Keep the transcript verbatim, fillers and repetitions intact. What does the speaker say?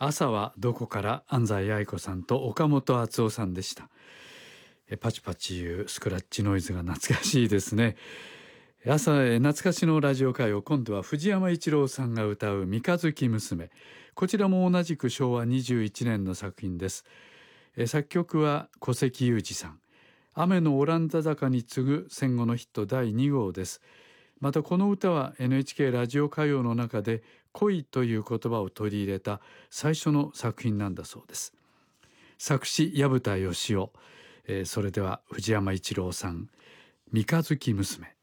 朝はどこから安西愛子さんと岡本敦夫さんでした。えパチパチいうスクラッチノイズが懐かしいですね。朝へ懐かしのラジオ歌謡、今度は藤山一郎さんが歌う三日月娘。こちらも同じくしょうわにじゅういちねんの作品です。え作曲は古関裕二さん。雨のオランダ坂に次ぐ戦後のヒットだいに号です。またこの歌は エヌエイチケー ラジオ歌謡の中で恋という言葉を取り入れた最初の作品なんだそうです。作詞矢蓋義雄、えー、それでは藤山一郎さん、三日月娘。